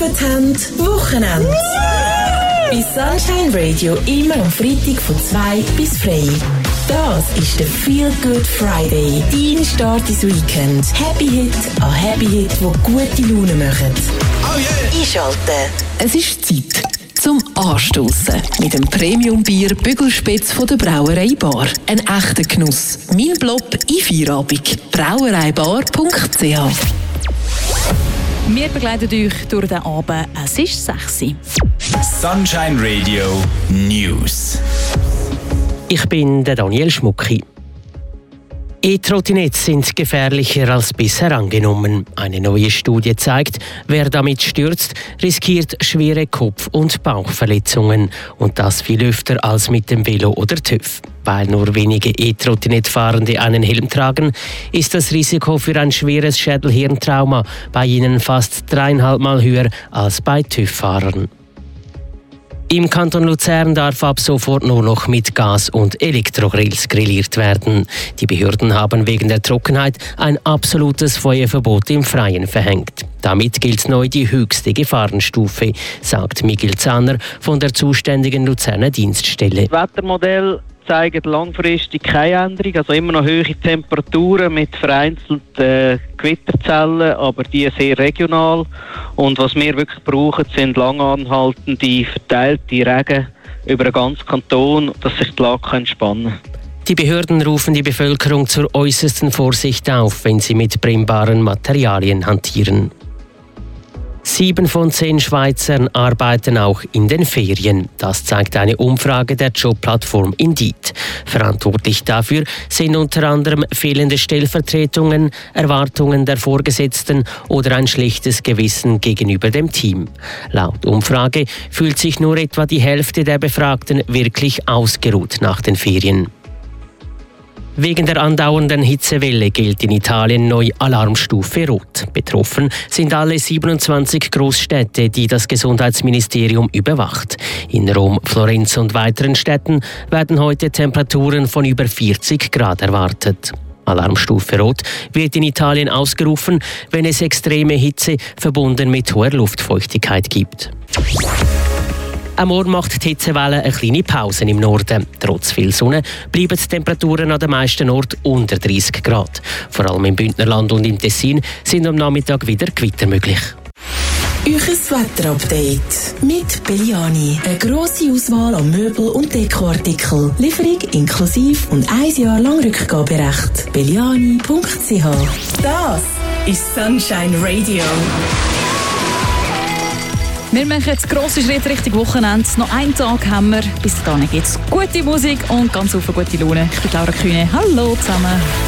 geschafft haben, Wochenende. Bei Sunshine Radio immer am Freitag von 2 bis frei. Das ist der Feel Good Friday. Dein Start ins Weekend. Happy Hit an Happy Hit, die gute Laune machen. Oh yeah. Einschalten. Es ist Zeit zum Anstossen mit dem Premium-Bier Bügelspitz von der Brauerei Bar. Ein echter Genuss. Mein Blob in Feierabend. brauereibar.ch. Wir begleiten euch durch den Abend. Es ist 6 Uhr. Sunshine Radio News. Ich bin der Daniel Schmucki. E-Trottinettes sind gefährlicher als bisher angenommen. Eine neue Studie zeigt, wer damit stürzt, riskiert schwere Kopf- und Bauchverletzungen. Und das viel öfter als mit dem Velo oder TÜV. Weil nur wenige E-Trottinett-Fahrende einen Helm tragen, ist das Risiko für ein schweres Schädel-Hirntrauma bei ihnen fast 3,5 Mal höher als bei TÜV-Fahrern. Im Kanton Luzern darf ab sofort nur noch mit Gas- und Elektrogrills grilliert werden. Die Behörden haben wegen der Trockenheit ein absolutes Feuerverbot im Freien verhängt. Damit gilt neu die höchste Gefahrenstufe, sagt Miguel Zahner von der zuständigen Luzerner Dienststelle. Das Wettermodell zeigt langfristig keine Änderung, also immer noch hohe Temperaturen mit vereinzelten Gewitterzellen, aber die sehr regional. Und was wir wirklich brauchen, sind langanhaltende, verteilte Regen über den ganzen Kanton, dass sich die Lage entspannen kann. Die Behörden rufen die Bevölkerung zur äußersten Vorsicht auf, wenn sie mit brennbaren Materialien hantieren. 7 von 10 Schweizern arbeiten auch in den Ferien. Das zeigt eine Umfrage der Jobplattform Indeed. Verantwortlich dafür sind unter anderem fehlende Stellvertretungen, Erwartungen der Vorgesetzten oder ein schlechtes Gewissen gegenüber dem Team. Laut Umfrage fühlt sich nur etwa die Hälfte der Befragten wirklich ausgeruht nach den Ferien. Wegen der andauernden Hitzewelle gilt in Italien neu Alarmstufe Rot. Betroffen sind alle 27 Großstädte, die das Gesundheitsministerium überwacht. In Rom, Florenz und weiteren Städten werden heute Temperaturen von über 40 Grad erwartet. Alarmstufe Rot wird in Italien ausgerufen, wenn es extreme Hitze verbunden mit hoher Luftfeuchtigkeit gibt. Am Morgen macht die Hitzewelle eine kleine Pause im Norden. Trotz viel Sonne bleiben die Temperaturen an den meisten Orten unter 30 Grad. Vor allem im Bündnerland und im Tessin sind am Nachmittag wieder Gewitter möglich. Euches Wetterupdate mit Belliani. Eine grosse Auswahl an Möbel- und Dekoartikel. Lieferung inklusive und 1 Jahr lang Rückgaberecht. belliani.ch. Das ist Sunshine Radio. Wir machen jetzt grossen Schritt Richtung Wochenende. Noch einen Tag haben wir. Bis dahin gibt es gute Musik und ganz viel gute Laune. Ich bin Laura Kühne. Hallo zusammen.